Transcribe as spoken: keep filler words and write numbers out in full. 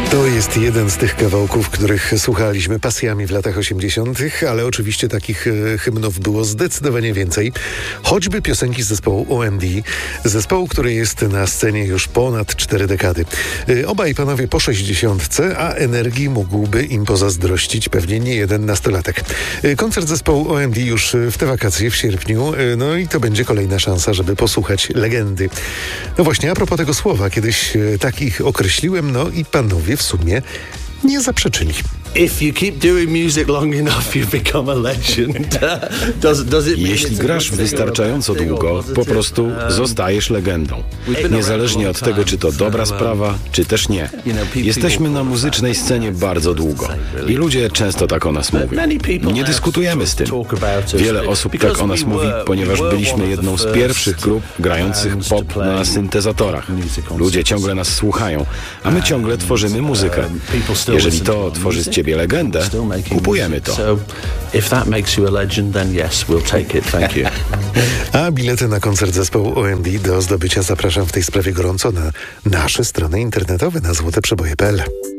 To jest jeden z tych kawałków, których słuchaliśmy pasjami w latach osiemdziesiątych, ale oczywiście takich e, hymnów było zdecydowanie więcej. Choćby piosenki z zespołu O M D, zespołu, który jest na scenie już ponad cztery dekady. E, obaj panowie po sześćdziesiątce, a energii mógłby im pozazdrościć pewnie nie jeden nastolatek. E, koncert zespołu O M D już w te wakacje w sierpniu, e, no i to będzie kolejna szansa, żeby posłuchać legendy. No właśnie, a propos tego słowa, kiedyś e, tak ich określiłem, no i panowie w sumie nie zaprzeczyli. If you keep doing music long enough, you become a legend. does, does it Jeśli grasz wystarczająco długo, po prostu zostajesz legendą. Niezależnie od tego, czy to dobra sprawa, czy też nie. Jesteśmy na muzycznej scenie bardzo długo i ludzie często tak o nas mówią. Nie dyskutujemy z tym. Wiele osób tak o nas mówi, ponieważ byliśmy jedną z pierwszych grup grających pop na syntezatorach. Ludzie ciągle nas słuchają, a my ciągle tworzymy muzykę. Jeżeli to tworzy z ciebie legendę, kupujemy to. A bilety na koncert zespołu O M D do zdobycia zapraszam w tej sprawie gorąco na nasze strony internetowe na złote przeboje kropka p l.